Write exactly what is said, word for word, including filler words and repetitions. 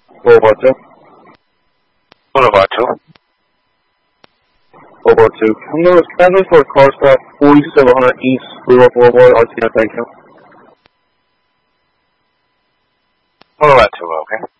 Boulevard two. Boulevard two. Boulevard two. I'm going to schedule for a car stop forty-seven hundred East Brewer Boulevard, R T I, thank you. Boulevard two, okay.